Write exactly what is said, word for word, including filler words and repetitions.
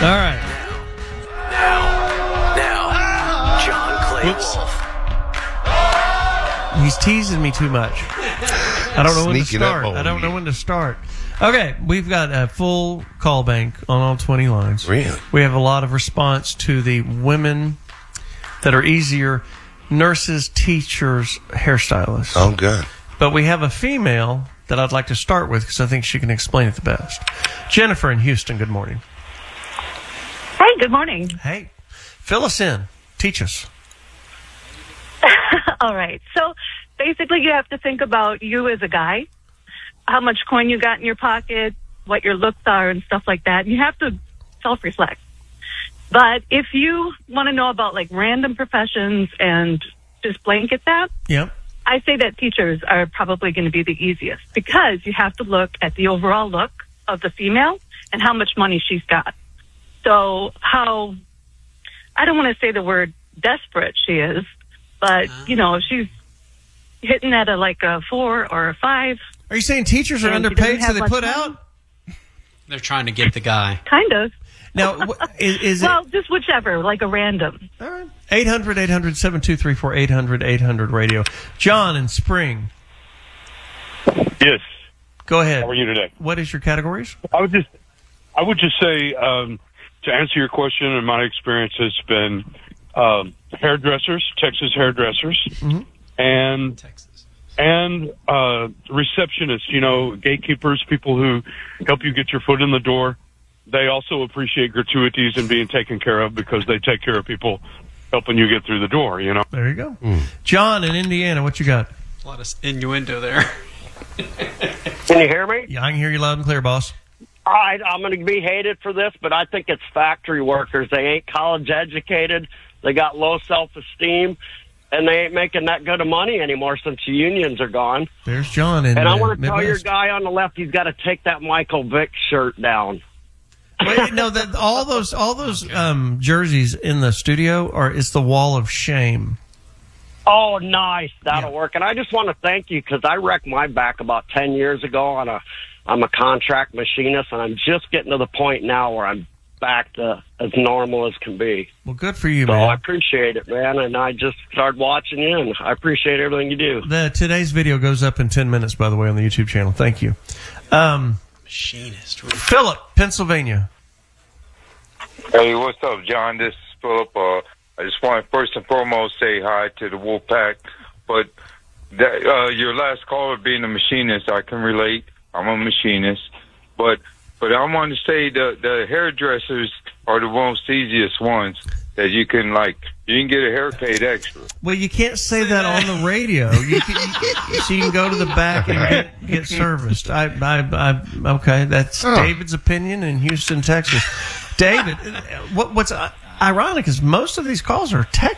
right. Now, now, John Clay Whoops. Wolf. He's teasing me too much. I don't know when to Sneaking up start. on I don't know you. when to start. Okay, we've got a full call bank on all twenty lines. Really? We have a lot of response to the women that are easier, nurses, teachers, hairstylists. Oh, good. But we have a female that I'd like to start with because I think she can explain it the best. Jennifer in Houston, good morning. Hey, good morning. Hey, fill us in. Teach us. All right. So basically, you have to think about you as a guy, how much coin you got in your pocket, what your looks are, and stuff like that. You have to self-reflect. But if you want to know about like random professions and just blanket that, Yep. I say that teachers are probably going to be the easiest because you have to look at the overall look of the female and how much money she's got. So how, I don't want to say the word desperate she is, but, you know, if she's hitting at a like a four or a five. Are you saying teachers are And she underpaid doesn't so have they much put money? out? They're trying to get the guy. Kind of. Now, wh- is, is it... Well, just whichever, like a random. All right. eight hundred, eight hundred, seven two three four, eight hundred, eight hundred radio. John in Spring, Yes. go ahead. How are you today? What is your categories? I would just, I would just say, um, to answer your question, and my experience has been um, hairdressers, Texas hairdressers, Mhm. and Texas. and uh, receptionists. You know, gatekeepers, people who help you get your foot in the door. They also appreciate gratuities and being taken care of because they take care of people helping you get through the door. You know. There you go. John in Indiana, what you got? A lot of innuendo there. Can you hear me? Yeah, I can hear you loud and clear, boss. All right, I'm going to be hated for this, but I think it's factory workers. They ain't college educated. They got low self-esteem, and they ain't making that good of money anymore since the unions are gone. There's John in And I uh, want to tell your Midwest. guy on the left, he's got to take that Michael Vick shirt down. Wait, no, that, all those all those um, jerseys in the studio are it's the wall of shame. Oh, nice. That'll Yeah. work. And I just want to thank you because I wrecked my back about ten years ago on a, I'm a contract machinist, and I'm just getting to the point now where I'm back to as normal as can be. Well, good for you, So I man. appreciate it, man. And I just started watching you, and I appreciate everything you do. The today's video goes up in ten minutes, by the way, on the YouTube channel. Thank you. Um, Machinist. Philip, Pennsylvania. Hey, what's up, John? This is Philip. Uh, I just want to first and foremost say hi to the Wolfpack. But that, uh, your last caller being a machinist, I can relate. I'm a machinist. But but I want to say the the hairdressers are the most easiest ones that you can, like, you can get a hair paid extra. Well, you can't say that on the radio. You can, you, so you can go to the back and get, get serviced. I, I, I, okay, that's David's opinion in Houston, Texas. David, what, what's ironic is most of these calls are text.